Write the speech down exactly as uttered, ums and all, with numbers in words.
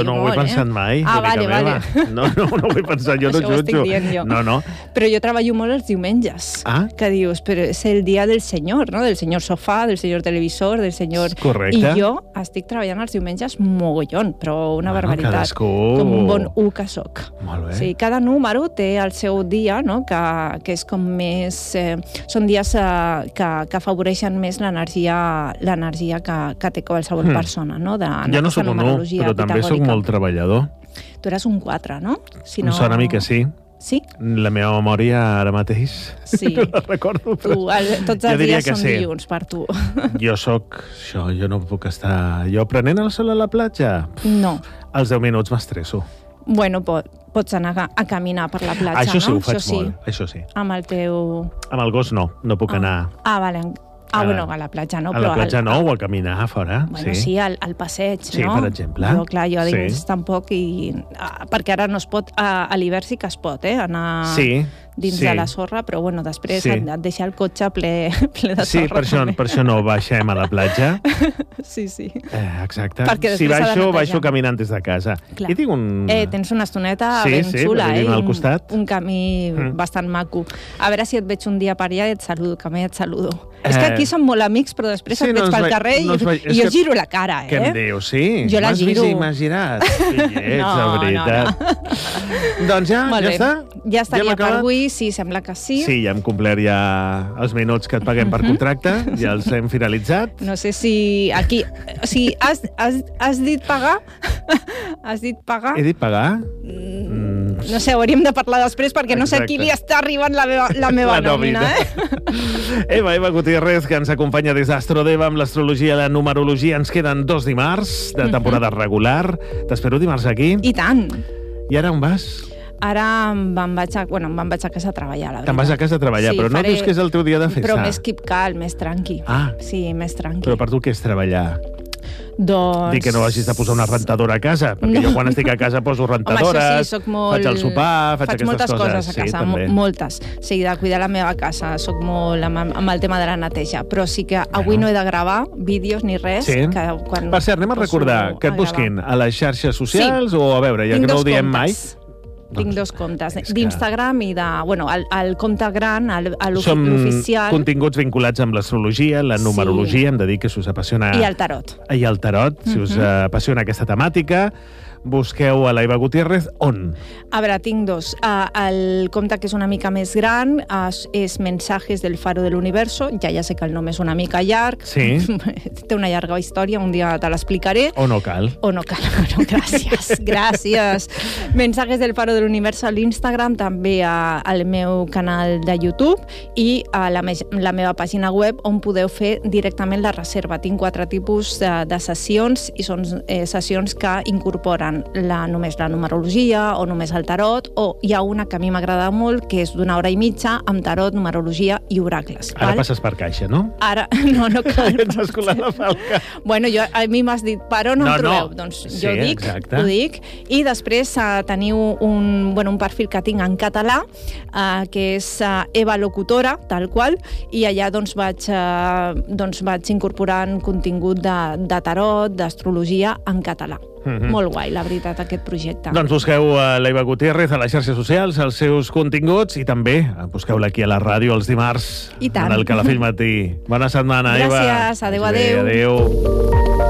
jo no ho he pensat mai. Ah, vale, vale. No, no, no ho he pensat, jo no jutjo. Això ho estic dient jo. No, no. Però jo treballo molt els diumenges. Ah. Que dius, però és el dia del senyor, no? Del senyor sofà, del senyor televisor, del senyor... Correcte. I jo estic treballant els diumenges mogollon, però una bueno, barbaritat. Cadascú... Com un bon u que soc. Molt bé. Sí, cada número té el seu dia, no? Que, que és com més... Eh, són dies eh, que, que afavoreixen més l'energia l'energia que, que té qualsevol mm. persona, no? De, jo no sóc un u, però també sóc molt treballador. Tu eres un quatre, no? Si no... Em sona a mi que sí. Sí? La meva memòria ara mateix sí. no la recordo, però... Tu, el, tots els dies són sí. dilluns per tu. Jo sóc... Això, jo no puc estar... Jo prenent el sol a la platja? No. Als deu minuts m'estresso. Bueno, pot, pots anar a, a caminar per la platja, això sí, no? Ho faig això sí, molt, això sí. Amb el teu... Amb el gos no, no puc ah. anar... Ah, vale. Ah, bueno, a la platja no, a però... A la platja al, no, o a caminar a fora, bueno, sí. sí, al, al passeig, sí, no? Sí, per exemple. Jo, clar, jo a dins sí. tampoc, i, ah, perquè ara no es pot... A, a l'hivern sí que es pot, eh? Anar sí, dins sí. de la sorra, però, bueno, després sí. et, et deixa el cotxe ple, ple de sí, sorra. Sí, per això, per això no baixem a la platja. sí, sí. Eh, exacte. Perquè si baixo, baixo caminant des de casa. Clar. I tinc un... Eh, tens una estoneta sí, ben sí, xula, eh? Al costat. Un, un camí mm. bastant maco. A veure si et veig un dia per allà i et saludo, que mai et saludo. Eh... És que aquí som molt amics, però després sí, et veig no pel carrer no i, i jo que... giro la cara, eh? Què em dius, sí? Jo la giro. M'has girat? Fillets, no, de veritat. No, no. Doncs ja, molt ja bé. està? Ja estaria ja per avui, sí, sembla que sí. Sí, ja hem complert ja els minuts que et paguem per contracte, ja els hem finalitzat. No sé si aquí... O sigui, has, has, has dit pagar? Has dit pagar? He dit pagar? Mm, no sé, hauríem de parlar després perquè Exacte. No sé a qui li està arribant la meva, la meva la nòmina, eh? Eva, Eva Gutiérrez, que ens acompanya des d'Astrodeva amb l'astrologia i la numerologia. Ens queden dos dimarts de temporada uh-huh. regular. T'espero dimarts aquí. I tant. I ara on vas? Ara me'n vaig, a, bueno, me'n vaig a casa a treballar, la veritat. Te'n vas a casa a treballar, sí, però no faré... dius que és el teu dia de festa? Però més keep calm, més tranqui. Ah. Sí, més tranqui. Però per tu què és treballar? Doncs... Dic que no hagis de posar una rentadora a casa, perquè no. jo quan estic a casa poso rentadores, home, sí, molt... faig el sopar, faig, faig aquestes moltes coses. coses a casa, sí, moltes. Sí, de cuidar la meva casa, soc molt amb, amb el tema de la neteja, però sí que avui bueno. no he de gravar vídeos ni res. Sí. Que quan per cert, anem a recordar que et busquin a les xarxes socials sí. o a veure, ja Tinc que no ho diem comptes. mai... Tinc dos comptes, d'Instagram i de... Bueno, el, el compte gran, l'oficial... Som continguts vinculats amb l'astrologia, la numerologia, sí. hem de dir que si us apassiona... I el tarot. I el tarot, si uh-huh. us apassiona aquesta temàtica... Busqueu a la Eva Gutiérrez, on? A veure, tinc dos. Uh, el compte que és una mica més gran uh, és Mensajes del Faro de l'Universo. Ja ja sé que el nom és una mica llarg. Sí. Té una llarga història, un dia te l'explicaré. O no cal. O no cal, no, gràcies, gràcies. Mensajes del Faro de l'Universo a l'Instagram, també a, al meu canal de YouTube i a la, me la meva pàgina web on podeu fer directament la reserva. Tinc quatre tipus de, de sessions i són eh, sessions que incorporen la, només la numerologia o només el tarot, o hi ha una que a mi m'agrada molt, que és d'una hora i mitja amb tarot, numerologia i oracles. Ara val? passes per caixa, no? Ara, no, no cal. Ets escolar la falca. Bueno, jo, a mi m'has dit, per on no, em trobeu? No. Doncs sí, jo dic, exacte. ho dic. I després uh, teniu un, bueno, un perfil que tinc en català, uh, que és uh, Eva Locutora, tal qual, i allà doncs vaig, uh, doncs vaig incorporant contingut de, de tarot, d'astrologia en català. Mm-hmm. Molt guai, la veritat, aquest projecte. Doncs busqueu a l'Eva Gutiérrez a les xarxes socials, els seus continguts, i també busqueu-la aquí a la ràdio els dimarts. I tant. En el Calafell Matí. Bona setmana, Gràcies, Eva. Gràcies, adéu, adéu. Adéu.